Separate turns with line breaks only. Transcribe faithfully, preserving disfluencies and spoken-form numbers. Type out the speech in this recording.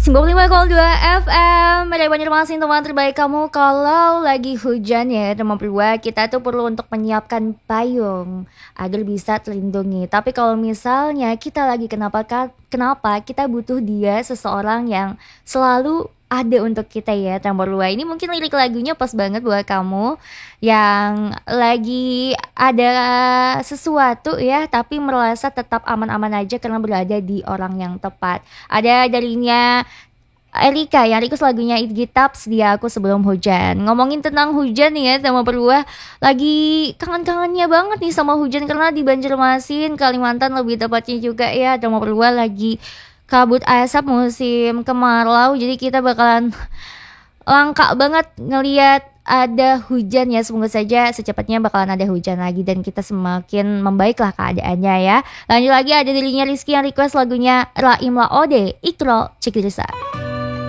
sembilan puluh lima koma dua F M dari Banjarmasin, teman terbaik kamu. Kalau lagi hujan ya teman berdua, kita tuh perlu untuk menyiapkan payung agar bisa terlindungi. Tapi kalau misalnya kita lagi kenapa kenapa kita butuh dia, seseorang yang selalu ada untuk kita ya teman berdua. Ini mungkin lirik lagunya pas banget buat kamu yang lagi ada sesuatu ya, tapi merasa tetap aman-aman aja karena berada di orang yang tepat. Ada darinya Erika yang request lagunya Iggy Taps, Dia Aku Sebelum Hujan. Ngomongin tentang hujan nih ya sama berdua, lagi kangen-kangennya banget nih sama hujan karena di Banjarmasin, Kalimantan lebih tepatnya juga ya sama berdua lagi kabut asap musim kemarau. Jadi kita bakalan langka banget ngelihat ada hujan ya. Semoga saja secepatnya bakalan ada hujan lagi dan kita semakin membaiklah keadaannya ya. Lanjut lagi ada dirinya Rizky yang request lagunya Raim Laode, Ikro Cikirisa.